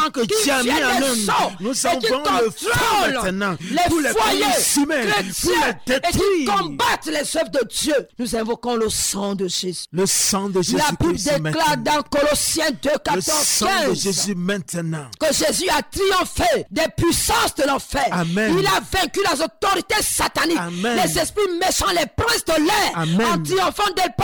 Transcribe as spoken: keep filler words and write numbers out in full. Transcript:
que Dieu a mis en œuvre. Nous avons le feu maintenant pour les foyers chrétiens et qui combattent les œuvres de Dieu. Nous invoquons le sang de Jésus. Le sang de Jésus. La Bible déclare dans Colossiens deux, quatorze, le sang quinze de Jésus maintenant que Jésus a triomphé des puissances de l'enfer. Amen. Il a vaincu les autorités sataniques, Amen. les esprits méchants, les princes de l'air, en triomphant d'elle